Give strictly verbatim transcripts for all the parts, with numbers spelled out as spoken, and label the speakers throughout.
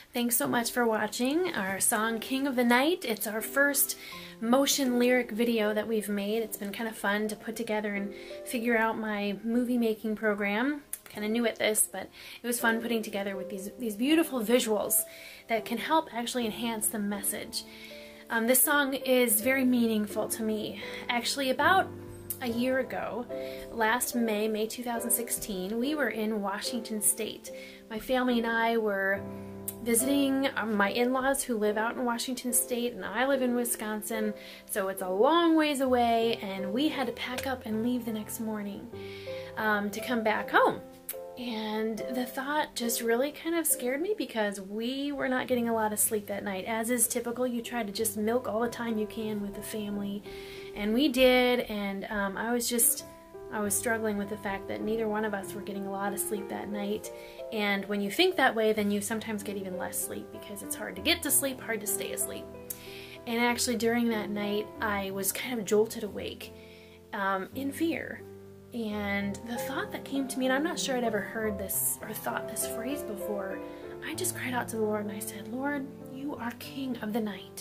Speaker 1: Thanks so much for watching our song King of the Night. It's our first motion lyric video that we've made. It's been kind of fun to put together and figure out my movie making program. Kind of new at this, but it was fun putting together with these, these beautiful visuals that can help actually enhance the message. Um, this song is very meaningful to me. Actually, about a year ago, last May, May two thousand sixteen, we were in Washington State. My family and I were visiting my in-laws who live out in Washington State, and I live in Wisconsin, so it's a long ways away, and we had to pack up and leave the next morning um, to come back home. And the thought just really kind of scared me because we were not getting a lot of sleep that night. As is typical, you try to just milk all the time you can with the family, and we did, and um, I was just I was struggling with the fact that neither one of us were getting a lot of sleep that night. And when you think that way, then you sometimes get even less sleep because it's hard to get to sleep, hard to stay asleep. And actually during that night, I was kind of jolted awake um, in fear. And the thought that came to me, and I'm not sure I'd ever heard this or thought this phrase before, I just cried out to the Lord and I said, Lord, you are King of the night.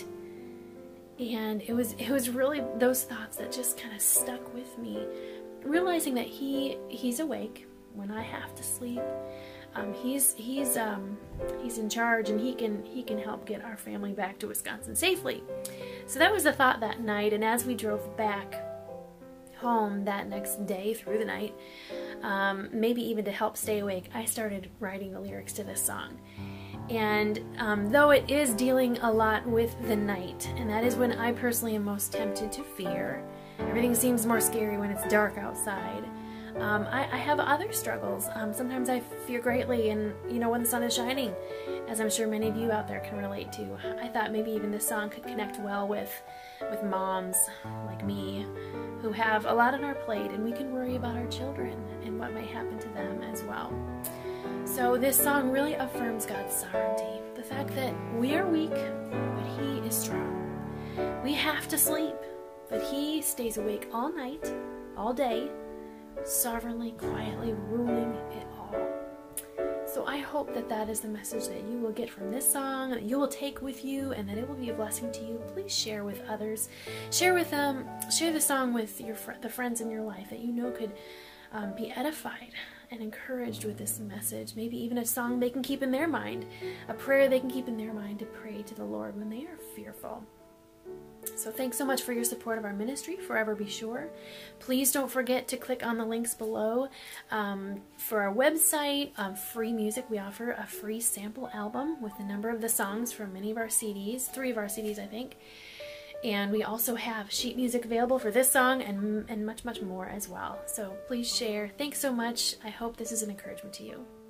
Speaker 1: And it was, it was really those thoughts that just kind of stuck with me. Realizing that he he's awake when I have to sleep. Um, he's he's um, he's in charge, and he can he can help get our family back to Wisconsin safely. So that was the thought that night. And as we drove back home that next day through the night, um, maybe even to help stay awake, I started writing the lyrics to this song. And um, though it is dealing a lot with the night, and that is when I personally am most tempted to fear. Everything seems more scary when it's dark outside. Um, I, I have other struggles. Um, sometimes I fear greatly, and you know, when the sun is shining, as I'm sure many of you out there can relate to. I thought maybe even this song could connect well with, with moms like me, who have a lot on our plate, and we can worry about our children and what may happen to them as well. So this song really affirms God's sovereignty. The fact that we are weak, but He is strong. We have to sleep, but He stays awake all night, all day, sovereignly, quietly ruling it all. So I hope that that is the message that you will get from this song, that you will take with you, and that it will be a blessing to you. Please share with others. Share with them. Share the song with your fr the friends in your life that you know could um, be edified and encouraged with this message. Maybe even a song they can keep in their mind, a prayer they can keep in their mind to pray to the Lord when they are fearful. So thanks so much for your support of our ministry, Forever Be Sure. Please don't forget to click on the links below um, for our website, um, free music. We offer a free sample album with a number of the songs from many of our C Ds, three of our C Ds I think. And we also have sheet music available for this song and, and much, much more as well. So please share. Thanks so much. I hope this is an encouragement to you.